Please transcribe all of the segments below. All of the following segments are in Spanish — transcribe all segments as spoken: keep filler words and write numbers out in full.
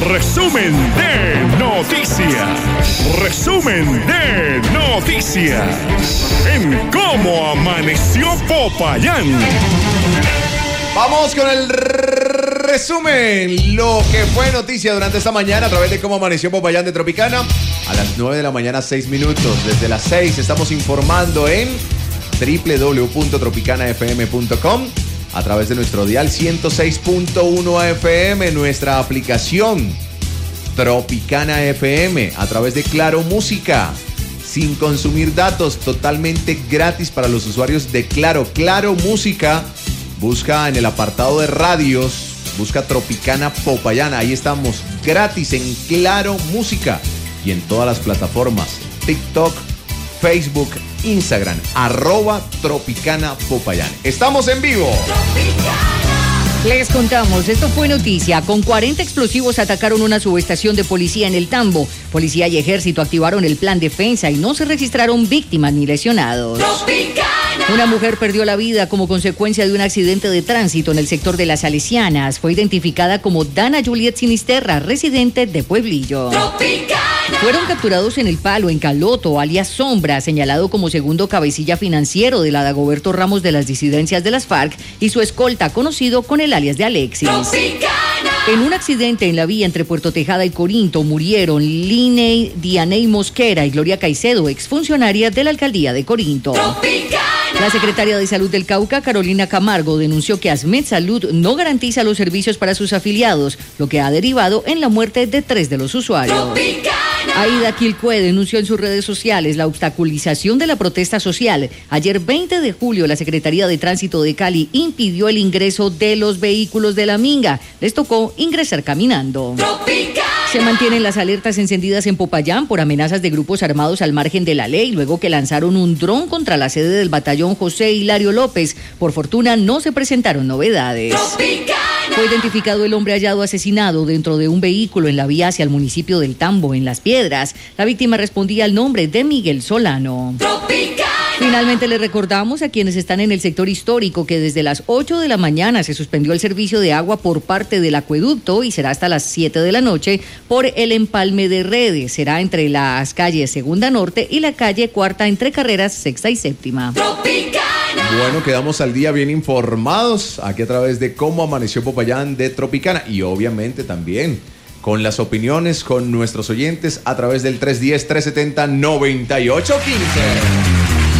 Resumen de noticias. Resumen de noticias. En Cómo Amaneció Popayán. Vamos con el resumen. Lo que fue noticia durante esta mañana a través de Cómo Amaneció Popayán de Tropicana. A las nueve de la mañana, seis minutos. Desde las seis estamos informando en doble u doble u doble u punto tropicana f m punto com. A través de nuestro dial ciento seis punto uno F M, nuestra aplicación Tropicana F M, a través de Claro Música, sin consumir datos, totalmente gratis para los usuarios de Claro. Claro Música, busca en el apartado de radios, busca Tropicana Popayán, ahí estamos, gratis en Claro Música y en todas las plataformas, TikTok, Facebook, Instagram, arroba Tropicana Popayán. Estamos en vivo. Les contamos, esto fue noticia. Con cuarenta explosivos atacaron una subestación de policía en el Tambo. Policía y ejército activaron el plan defensa y no se registraron víctimas ni lesionados. Tropicana. Una mujer perdió la vida como consecuencia de un accidente de tránsito en el sector de Las Salesianas. Fue identificada como Dana Juliet Sinisterra, residente de Pueblillo. Tropicana. Fueron capturados en El Palo, en Caloto, alias Sombra, señalado como segundo cabecilla financiero de la Dagoberto Ramos de las disidencias de las FARC, y su escolta, conocido con el alias de Alexis. Tropicana. En un accidente en la vía entre Puerto Tejada y Corinto murieron Liney Dianey Mosquera y Gloria Caicedo, exfuncionarias de la alcaldía de Corinto. Tropicana. La secretaria de Salud del Cauca, Carolina Camargo, denunció que Asmed Salud no garantiza los servicios para sus afiliados, lo que ha derivado en la muerte de tres de los usuarios. Tropicana. Aida Quilcue denunció en sus redes sociales la obstaculización de la protesta social. Ayer, veinte de julio, la Secretaría de Tránsito de Cali impidió el ingreso de los vehículos de la Minga. Les tocó ingresar caminando. Tropicana. Se mantienen las alertas encendidas en Popayán por amenazas de grupos armados al margen de la ley, luego que lanzaron un dron contra la sede del batallón José Hilario López. Por fortuna, no se presentaron novedades. Tropicana. Fue identificado el hombre hallado asesinado dentro de un vehículo en la vía hacia el municipio del Tambo, en Las Piedras. La víctima respondía al nombre de Miguel Solano. Tropicana. Finalmente le recordamos a quienes están en el sector histórico que desde las ocho de la mañana se suspendió el servicio de agua por parte del acueducto y será hasta las siete de la noche por el empalme de redes. Será entre las calles Segunda Norte y la calle Cuarta, entre carreras Sexta y Séptima. Tropicana. Bueno, quedamos al día bien informados aquí a través de Cómo Amaneció Popayán de Tropicana y obviamente también con las opiniones con nuestros oyentes a través del tres uno cero, tres siete cero, nueve ocho uno cinco.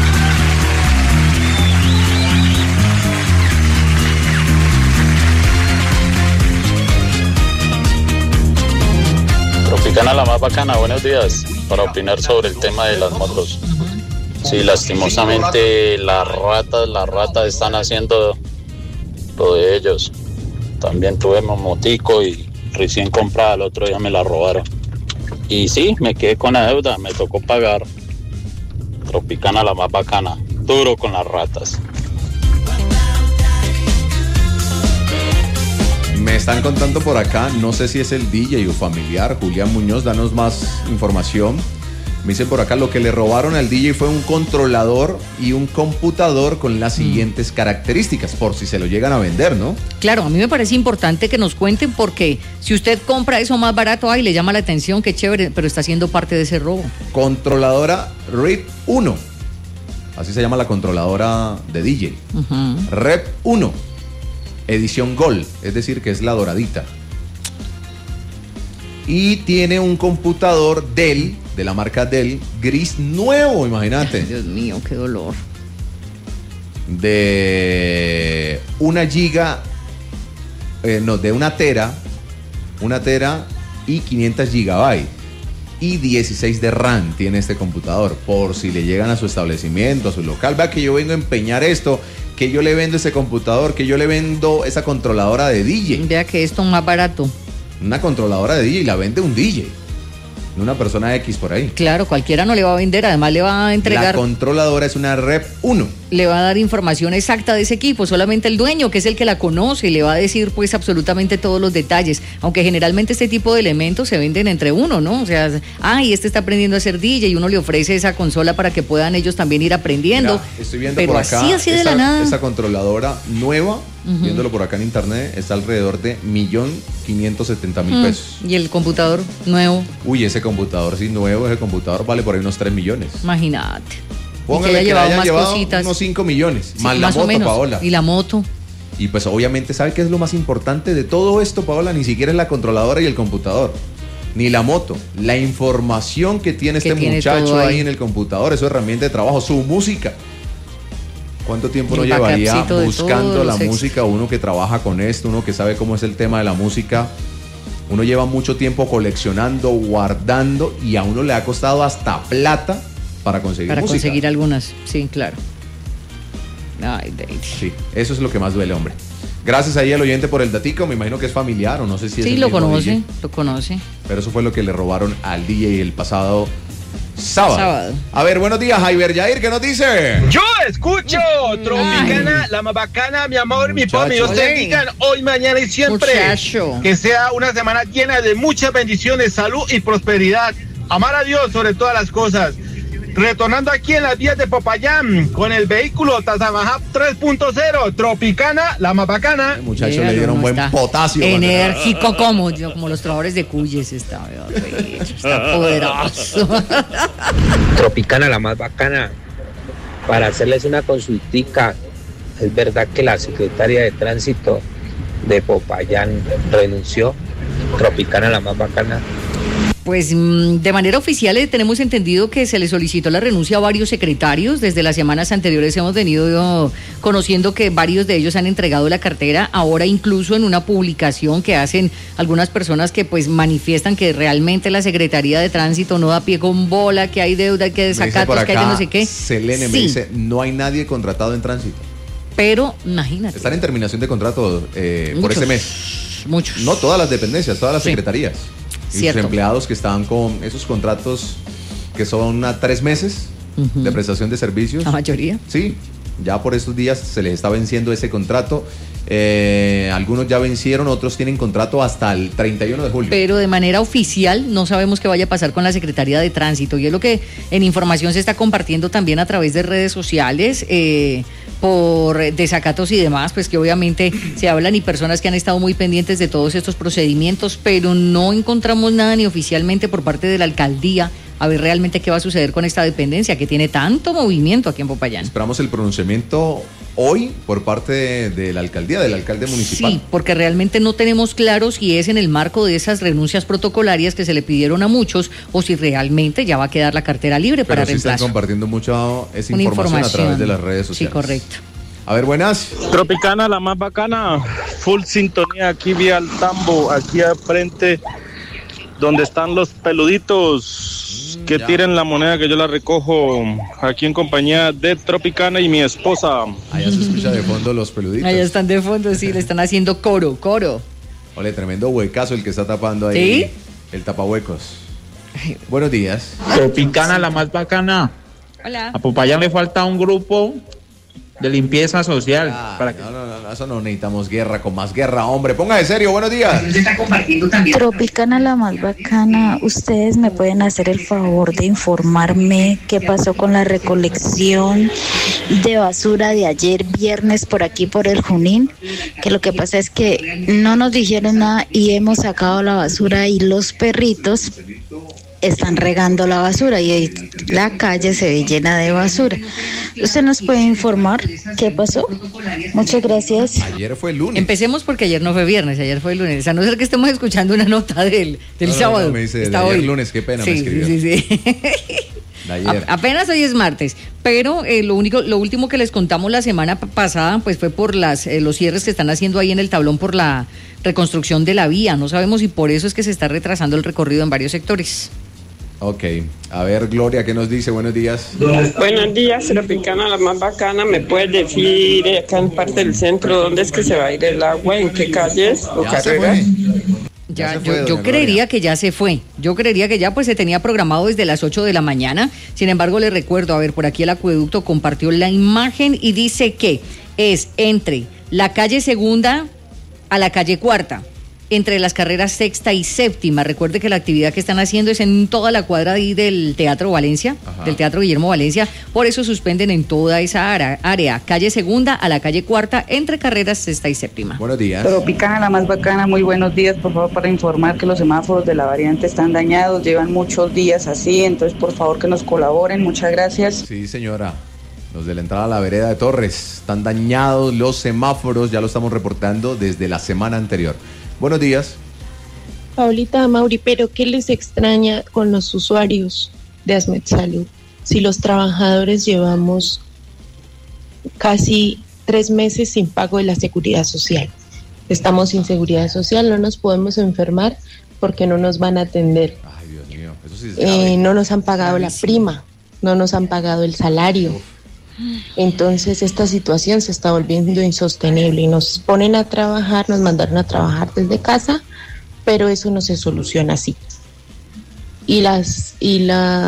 Tropicana, la más bacana, buenos días, para opinar sobre el tema de las motos. Sí, lastimosamente las ratas, las ratas están haciendo lo de ellos. También tuve mi motico y recién comprada, el otro día me la robaron. Y sí, me quedé con la deuda, me tocó pagar. Tropicana, la más bacana, duro con las ratas. Me están contando por acá, no sé si es el D J o familiar, Julián Muñoz, danos más información. Me dicen por acá, lo que le robaron al D J fue un controlador y un computador con las siguientes mm. características, por si se lo llegan a vender, ¿no? Claro, a mí me parece importante que nos cuenten porque si usted compra eso más barato, ay, le llama la atención, qué chévere, pero está siendo parte de ese robo. Controladora Rep uno, así se llama la controladora de D J. Uh-huh. Rep uno, edición Gold, es decir, que es la doradita. Y tiene un computador Dell, de la marca Dell, gris nuevo, imagínate. Ay, Dios mío, qué dolor. De una giga, eh, no, de una tera, una tera y quinientos gigabytes. Y dieciséis de RAM tiene este computador, por si le llegan a su establecimiento, a su local. Vea que yo vengo a empeñar esto, que yo le vendo ese computador, que yo le vendo esa controladora de D J. Vea que esto es más barato. Una controladora de D J y la vende un D J, no una persona X por ahí. Claro, cualquiera no le va a vender, además le va a entregar. La controladora es una Rep uno. Le va a dar información exacta de ese equipo, solamente el dueño, que es el que la conoce, y le va a decir pues absolutamente todos los detalles, aunque generalmente este tipo de elementos se venden entre uno, ¿no? O sea, ay, este está aprendiendo a hacer D J y uno le ofrece esa consola para que puedan ellos también ir aprendiendo. Mira, estoy viendo pero por acá así, así de esa, la nada. Esa controladora nueva uh-huh. viéndolo por acá en internet, está alrededor de un millón quinientos setenta mil pesos. ¿Y el computador nuevo? Uy, ese computador sí nuevo, ese computador vale por ahí unos tres millones. Imagínate. Póngale y que haya que llevado haya más llevado cositas. unos cinco millones, Sí, más la más o moto, menos. Paola. Y la moto. Y pues obviamente, ¿sabe qué es lo más importante de todo esto, Paola? Ni siquiera es la controladora y el computador, ni la moto, la información que tiene este tiene muchacho ahí. ahí en el computador, es su herramienta de trabajo, su música. ¿Cuánto tiempo El no llevaría backupcito de buscando todos la los música? Uno que trabaja con esto, uno que sabe cómo es el tema de la música. Uno lleva mucho tiempo coleccionando, guardando, y a uno le ha costado hasta plata para conseguir Para música. conseguir algunas, sí, claro. Ay, David. Sí, eso es lo que más duele, hombre. Gracias ahí al oyente por el datico, me imagino que es familiar o no sé si es Sí, el lo mismo conoce, D J, lo conoce. pero eso fue lo que le robaron al D J el pasado sábado. Sábado. A ver, buenos días, Jaiber Yair, ¿qué nos dice? Yo escucho Tropicana, la más bacana, mi amor, mi Muchacho. pomi. Ustedes digan hoy, mañana y siempre. Muchacho. Que sea una semana llena de muchas bendiciones, salud y prosperidad. Amar a Dios sobre todas las cosas. Retornando aquí en las vías de Popayán con el vehículo Tazamaha tres punto cero, Tropicana, la más bacana. El muchacho Míralo, le dieron cómo buen está potasio. enérgico como yo, como los trabajadores de Cuyes está, veo, está poderoso. Tropicana, la más bacana. Para hacerles una consultica, ¿es verdad que la secretaria de tránsito de Popayán renunció? Tropicana, la más bacana. Pues de manera oficial eh, tenemos entendido que se le solicitó la renuncia a varios secretarios. Desde las semanas anteriores hemos venido conociendo que varios de ellos han entregado la cartera. Ahora incluso en una publicación que hacen algunas personas que pues manifiestan que realmente la Secretaría de Tránsito no da pie con bola, que hay deuda, que hay desacatos, que hay de no sé qué. Selene me Sí, dice, no hay nadie contratado en tránsito. pero imagínate. Están en terminación de contrato eh, por Muchos, este mes. Muchos. No todas las dependencias, todas las Sí. secretarías. Y sus Cierto. empleados que están con esos contratos que son a tres meses Ujú. de prestación de servicios. La mayoría. Sí, ya por estos días se les está venciendo ese contrato. Eh, algunos ya vencieron, otros tienen contrato hasta el treinta y uno de julio. Pero de manera oficial no sabemos qué vaya a pasar con la Secretaría de Tránsito, y es lo que en información se está compartiendo también a través de redes sociales, eh, por desacatos y demás, pues que obviamente se hablan, y personas que han estado muy pendientes de todos estos procedimientos, pero no encontramos nada ni oficialmente por parte de la alcaldía a ver realmente qué va a suceder con esta dependencia que tiene tanto movimiento aquí en Popayán. Esperamos el pronunciamiento hoy por parte de, de la alcaldía, del alcalde municipal. Sí, porque realmente no tenemos claro si es en el marco de esas renuncias protocolarias que se le pidieron a muchos o si realmente ya va a quedar la cartera libre Pero para sí están reemplazo. compartiendo mucha esa Una información, a través de las redes Sí, sociales. correcto. A ver, buenas. Tropicana, la más bacana, full sintonía aquí vía el Tambo, aquí al frente donde están los peluditos, que ya. tiren la moneda que yo la recojo aquí en compañía de Tropicana y mi esposa. Allá se escucha de fondo los peluditos. Allá están de fondo, sí, le están haciendo coro, coro. Ole, tremendo huecazo el que está tapando ahí. ¿Sí? El tapahuecos. Buenos días. Tropicana, la más bacana. Hola. A Popayán le falta un grupo de limpieza social. Ah, para que... no, no, no, eso no necesitamos guerra, con más guerra, hombre. Póngase serio, buenos días. Tropicana, la más bacana, ustedes me pueden hacer el favor de informarme qué pasó con la recolección de basura de ayer viernes por aquí por el Junín, que lo que pasa es que no nos dijeron nada y hemos sacado la basura y los perritos están regando la basura y la calle se ve llena de basura. ¿Usted nos puede informar qué pasó? Muchas gracias. Ayer fue el lunes. Empecemos porque ayer no fue viernes, ayer fue el lunes. A no ser que estemos escuchando una nota del, del No, no, sábado. no, me dice, de Está ayer hoy. lunes, qué pena, me Sí, escribió. sí, sí, sí. De ayer. A- apenas hoy es martes, pero eh, lo único, lo último que les contamos la semana p- pasada, pues fue por las eh, los cierres que están haciendo ahí en el tablón por la reconstrucción de la vía. No sabemos si por eso es que se está retrasando el recorrido en varios sectores. Ok. A ver, Gloria, ¿qué nos dice? Buenos días. Buenos días, Tropicana, la más bacana. ¿Me puedes decir eh, acá en parte del centro dónde es que se va a ir el agua? ¿En qué calles o Ya se carreras? fue. Ya, Ya se yo, fue, yo doña creería Gloria. que ya se fue. Yo creería que ya pues se tenía programado desde las ocho de la mañana. Sin embargo, le recuerdo, a ver, por aquí el acueducto compartió la imagen y dice que es entre la calle Segunda a la calle Cuarta. entre las carreras sexta y séptima. Recuerde que la actividad que están haciendo es en toda la cuadra ahí del Teatro Valencia, Ajá. del Teatro Guillermo Valencia, por eso suspenden en toda esa área, calle segunda a la calle cuarta, entre carreras sexta y séptima. Buenos días. Tropicana, la más bacana, muy buenos días, por favor, para informar que los semáforos de la variante están dañados, llevan muchos días así, entonces por favor que nos colaboren, muchas gracias. Sí, señora. Los de la entrada a la vereda de Torres, están dañados los semáforos, ya lo estamos reportando desde la semana anterior. Buenos días. Paulita, Mauri, pero ¿qué les extraña con los usuarios de Asmed Salud? Si los trabajadores llevamos casi tres meses sin pago de la seguridad social. Estamos sin seguridad social, no nos podemos enfermar porque no nos van a atender. Ay, Dios mío, eso sí es eh, no nos han pagado la prima, no nos han pagado el salario. Uf. Entonces esta situación se está volviendo insostenible y nos ponen a trabajar, nos mandaron a trabajar desde casa, pero eso no se soluciona así. Y las y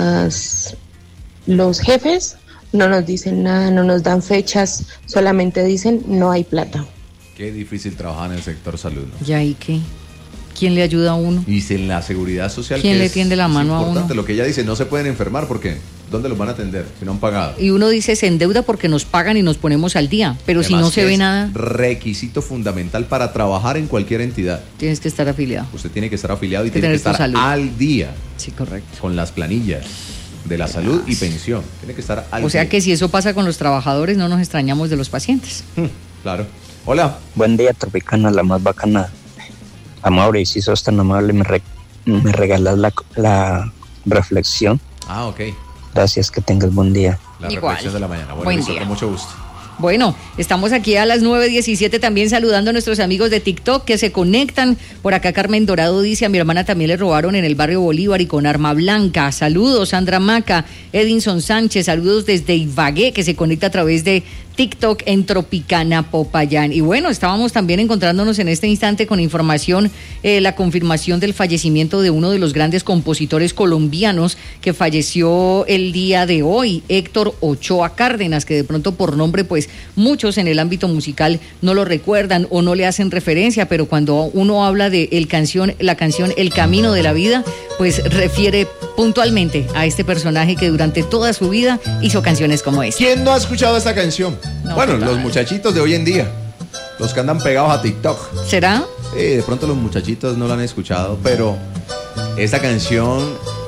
las los jefes no nos dicen nada, no nos dan fechas, solamente dicen no hay plata. Qué difícil trabajar en el sector salud, ¿no? ¿Ya y qué? ¿Quién le ayuda a uno? Y en la seguridad social. ¿Quién que le es, tiende la mano a uno? Lo que ella dice, no se pueden enfermar porque ¿dónde los van a atender si no han pagado? Y uno dice se endeuda porque nos pagan y nos ponemos al día, pero además, si no se ve nada. Requisito fundamental para trabajar en cualquier entidad. Tienes que estar afiliado. Usted tiene que estar afiliado y que tiene que estar al día. Sí, correcto. Con las planillas de la salud y pensión. Tiene que estar al día. O sea que si eso pasa con los trabajadores, no nos extrañamos de los pacientes. Claro. Hola. Buen día, Tropicana, la más bacana. Amable, si sos tan amable, me, re, me regalas la, la reflexión. Ah, ok. Gracias, que tengas buen día. La Igual. reflexión de la mañana. Bueno, buen listo, día. Con mucho gusto. Bueno, estamos aquí a las nueve diecisiete también saludando a nuestros amigos de TikTok que se conectan. Por acá Carmen Dorado dice, a mi hermana también le robaron en el barrio Bolívar y con arma blanca. Saludos, Sandra Maca, Edinson Sánchez, saludos desde Ibagué que se conecta a través de TikTok en Tropicana Popayán. Y bueno, estábamos también encontrándonos en este instante con información, eh, la confirmación del fallecimiento de uno de los grandes compositores colombianos que falleció el día de hoy, Héctor Ochoa Cárdenas, que de pronto por nombre pues muchos en el ámbito musical no lo recuerdan o no le hacen referencia, pero cuando uno habla de el canción, la canción El Camino de la Vida, pues refiere puntualmente a este personaje que durante toda su vida hizo canciones como esta. ¿Quién no ha escuchado esta canción? No, bueno, total. Los muchachitos de hoy en día, los que andan pegados a TikTok. ¿Será? Sí, de pronto los muchachitos no la han escuchado, pero esta canción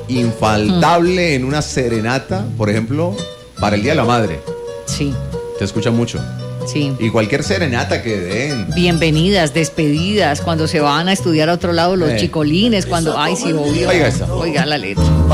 infaltable mm. en una serenata, por ejemplo, para el Día de la Madre. Sí. Se escucha mucho. Sí. Y cualquier serenata que den. Bienvenidas, despedidas, cuando se van a estudiar a otro lado los eh. chicolines, cuando, ay, sí, obvio. Oiga esta. Oiga la letra.